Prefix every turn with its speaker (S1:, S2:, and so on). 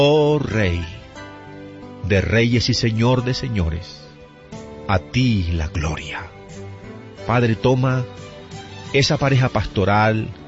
S1: Oh Rey, de reyes y Señor de señores, a ti la gloria. Padre, toma esa pareja pastoral